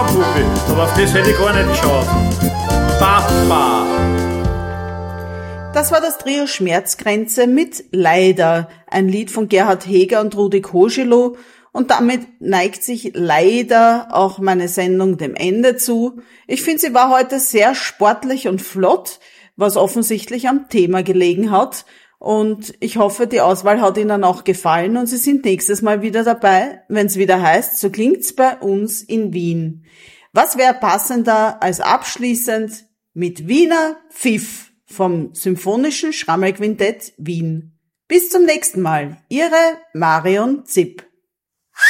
Puppi, aber auf das hätte ich gar nicht geschaut. Papa. Das war das Trio Schmerzgrenze mit Leider, ein Lied von Gerhard Heger und Rudi Koschelow. Und damit neigt sich leider auch meine Sendung dem Ende zu. Ich finde, sie war heute sehr sportlich und flott, was offensichtlich am Thema gelegen hat. Und ich hoffe, die Auswahl hat Ihnen auch gefallen und Sie sind nächstes Mal wieder dabei, wenn es wieder heißt, so klingt's bei uns in Wien. Was wäre passender als abschließend mit Wiener Pfiff vom Symphonischen Schrammelquintett Wien. Bis zum nächsten Mal. Ihre Marion Zipp.